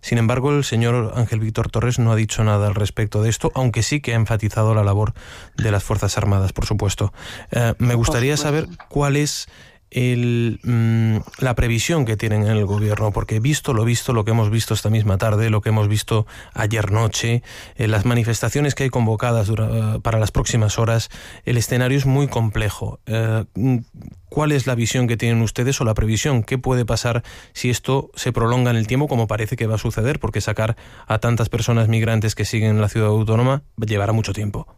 Sin embargo, el señor Ángel Víctor Torres no ha dicho nada al respecto de esto, aunque sí que ha enfatizado la labor de las Fuerzas Armadas, por supuesto. Me gustaría saber cuál es la previsión que tienen en el gobierno, porque visto lo que hemos visto esta misma tarde, lo que hemos visto ayer noche, las manifestaciones que hay convocadas para las próximas horas, el escenario es muy complejo. ¿Cuál es la visión que tienen ustedes o la previsión? ¿Qué puede pasar si esto se prolonga en el tiempo, como parece que va a suceder? Porque sacar a tantas personas migrantes que siguen en la ciudad autónoma llevará mucho tiempo.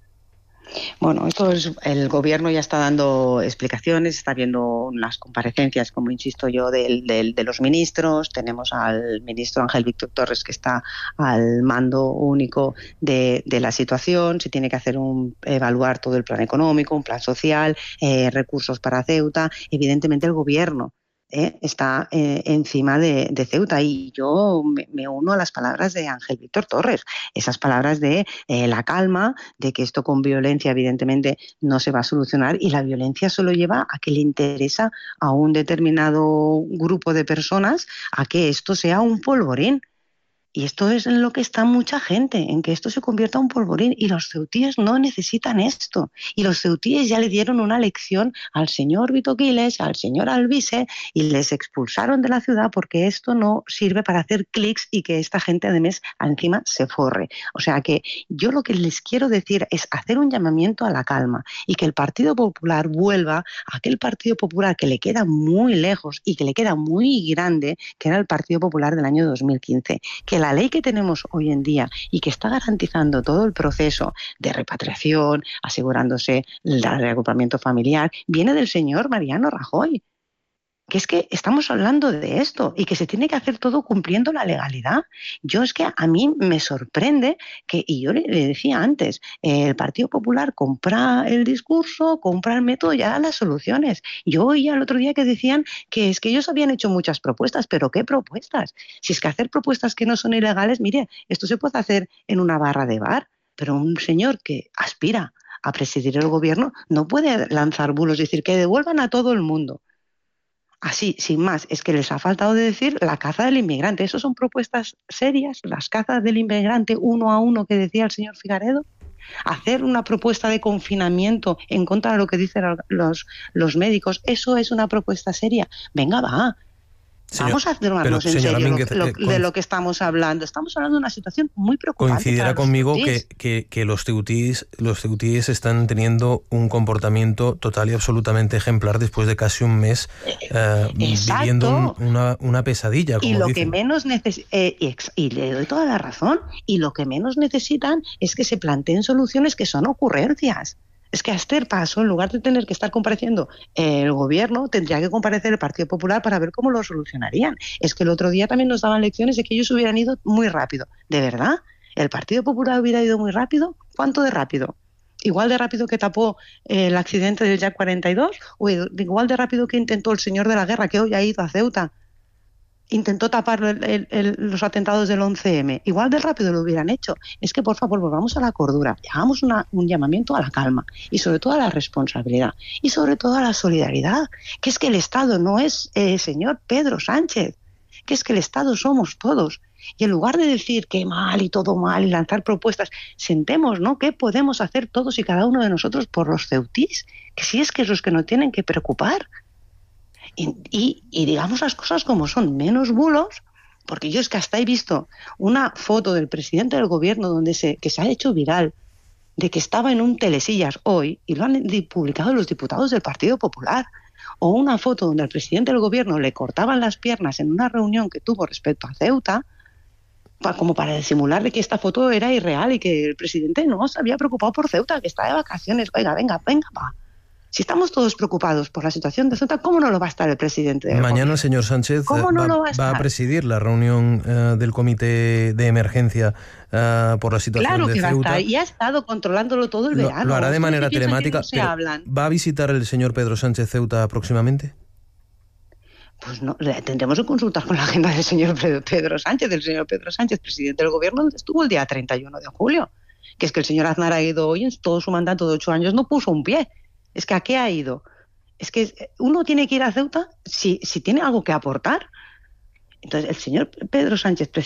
Bueno, el gobierno ya está dando explicaciones, está viendo unas comparecencias, como insisto yo, de los ministros. Tenemos al ministro Ángel Víctor Torres, que está al mando único de la situación. Se tiene que evaluar todo el plan económico, un plan social, recursos para Ceuta. Evidentemente el gobierno está encima de Ceuta, y yo me uno a las palabras de Ángel Víctor Torres, esas palabras de la calma, de que esto con violencia evidentemente no se va a solucionar, y la violencia solo lleva a que le interesa a un determinado grupo de personas a que esto sea un polvorín. Y esto es en lo que está mucha gente, en que esto se convierta en un polvorín, y los ceutíes no necesitan esto. Y los ceutíes ya le dieron una lección al señor Vito Quiles, al señor Alvise, y les expulsaron de la ciudad porque esto no sirve para hacer clics y que esta gente además encima se forre. O sea que yo lo que les quiero decir es hacer un llamamiento a la calma, y que el Partido Popular vuelva a aquel Partido Popular que le queda muy lejos y que le queda muy grande, que era el Partido Popular del año 2015, que la ley que tenemos hoy en día y que está garantizando todo el proceso de repatriación, asegurándose el reagrupamiento familiar, viene del señor Mariano Rajoy. Que es que estamos hablando de esto y que se tiene que hacer todo cumpliendo la legalidad. Yo es que a mí me sorprende que, y yo le decía antes, el Partido Popular compra el discurso, compra el método, ya da las soluciones. Yo oía el otro día que decían que es que ellos habían hecho muchas propuestas, pero ¿qué propuestas? Si es que hacer propuestas que no son ilegales, mire, esto se puede hacer en una barra de bar, pero un señor que aspira a presidir el gobierno no puede lanzar bulos, decir que devuelvan a todo el mundo. Así, sin más, es que les ha faltado de decir la caza del inmigrante. ¿Eso son propuestas serias? ¿Las cazas del inmigrante uno a uno que decía el señor Figaredo? ¿Hacer una propuesta de confinamiento en contra de lo que dicen los médicos? ¿Eso es una propuesta seria? Venga, va. Vamos a tomarnos en serio de lo que estamos hablando. Estamos hablando de una situación muy preocupante. Coincidirá conmigo que los ceutíes están teniendo un comportamiento total y absolutamente ejemplar después de casi un mes viviendo una pesadilla, como y lo dicen. Que menos y le doy toda la razón, y lo que menos necesitan es que se planteen soluciones que son ocurrencias. Es que a este paso, en lugar de tener que estar compareciendo el gobierno, tendría que comparecer el Partido Popular para ver cómo lo solucionarían. Es que el otro día también nos daban lecciones de que ellos hubieran ido muy rápido. ¿De verdad? ¿El Partido Popular hubiera ido muy rápido? ¿Cuánto de rápido? ¿Igual de rápido que tapó el accidente del Jack 42? ¿O igual de rápido que intentó el señor de la guerra, que hoy ha ido a Ceuta? Intentó tapar los atentados del 11M. Igual de rápido lo hubieran hecho. Es que, por favor, volvamos a la cordura. Hagamos un llamamiento a la calma, y sobre todo a la responsabilidad, y sobre todo a la solidaridad. Que es que el Estado no es señor Pedro Sánchez. Que es que el Estado somos todos. Y en lugar de decir que mal y todo mal y lanzar propuestas, sentemos, ¿no? ¿Qué podemos hacer todos y cada uno de nosotros por los ceutís? Que si es que es los que nos tienen que preocupar. Y digamos las cosas como son, menos bulos, porque yo es que hasta he visto una foto del presidente del gobierno que se ha hecho viral, de que estaba en un telesillas hoy, y lo han publicado los diputados del Partido Popular, o una foto donde al presidente del gobierno le cortaban las piernas en una reunión que tuvo respecto a Ceuta, como para disimular de que esta foto era irreal y que el presidente no se había preocupado por Ceuta, que está de vacaciones. Oiga, venga, va. Si estamos todos preocupados por la situación de Ceuta, ¿cómo no lo va a estar el presidente? Mañana el señor Sánchez va a presidir la reunión del comité de emergencia por la situación de Ceuta. Claro que va a estar, y ha estado controlándolo todo el verano. Lo hará de manera telemática. No ¿Va a visitar el señor Pedro Sánchez Ceuta próximamente? Pues no, tendremos que consultar con la agenda del señor Pedro Sánchez. El señor Pedro Sánchez, presidente del gobierno, donde estuvo el día 31 de julio. Que es que el señor Aznar ha ido hoy, en todo su mandato de 8 años, no puso un pie. Es que ¿a qué ha ido? Es que uno tiene que ir a Ceuta si tiene algo que aportar. Entonces, el señor Pedro Sánchez,